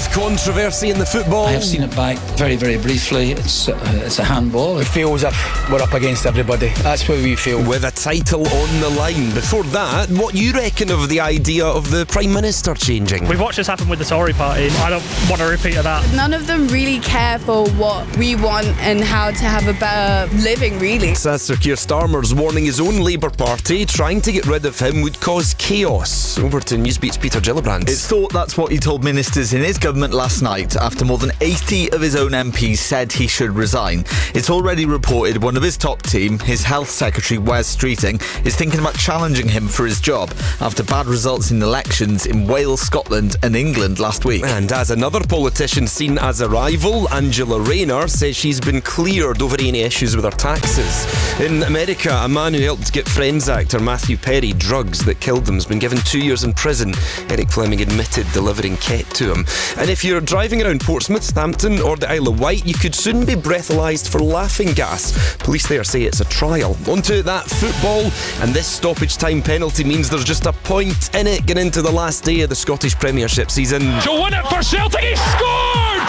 with controversy in the football. I have seen it back very, very briefly. It's a handball. We feel as if we're up against everybody. That's what we feel. With a title on the line. Before that, what you reckon of the idea of the Prime Minister changing? We've watched this happen with the Tory party. I don't want a repeat of that. None of them really care for what we want and how to have a better living, really. As Sir Keir Starmer's warning his own Labour Party trying to get rid of him would cause chaos. Over to Newsbeat's Peter Gillibrand. It's thought that's what he told ministers in his government last night after more than 80 of his own MPs said he should resign. It's already reported one of his top team, his Health Secretary Wes Streeting, is thinking about challenging him for his job after bad results in elections in Wales, Scotland and England last week. And as another politician seen as a rival, Angela Rayner says she's been cleared over any issues with her taxes. In America, a man who helped get Friends actor Matthew Perry drugs that killed him has been given 2 years in prison. Eric Fleming admitted delivering Ket to him. And if you're driving around Portsmouth, Hampton or the Isle of Wight, you could soon be breathalyzed for laughing gas. Police there say it's a trial. Onto that football, and this stoppage time penalty means there's just a point in it getting into the last day of the Scottish Premiership season. To win it for Celtic, he scored!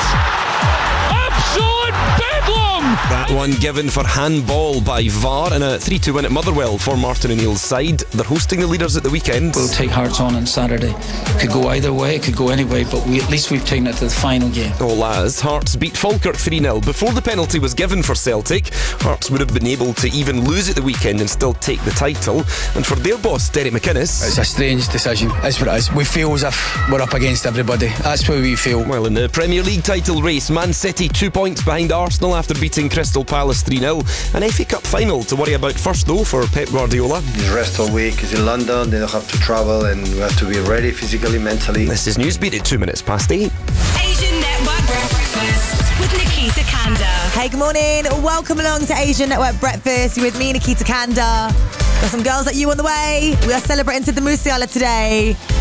Absolute bedlam! That one given for handball by VAR and a 3-2 win at Motherwell for Martin O'Neill's side. They're hosting the leaders at the weekend. We'll take Hearts on Saturday. Could go either way, it could go any way, but at least we've taken it to the final game. All as Hearts beat Falkirk 3-0. Before the penalty was given for Celtic, Hearts would have been able to even lose at the weekend and still take the title. And for their boss, Derek McInnes, It's a strange decision. That's what it is. We feel as if we're up against everybody. That's what we feel. well, in the Premier League title race, Man City 2 points behind Arsenal after beating Crystal Palace 3-0. An FA Cup final to worry about first though for Pep Guardiola. He's rest all week, he's in London, they don't have to travel and we have to be ready physically, mentally. This is Newsbeat at 8 minutes past. Asian Network Breakfast with Nikita Kanda. Hey, good morning. Welcome along to Asian Network Breakfast. You're with me, Nikita Kanda. Got some girls like you on the way. We are celebrating Sid the Musiala today.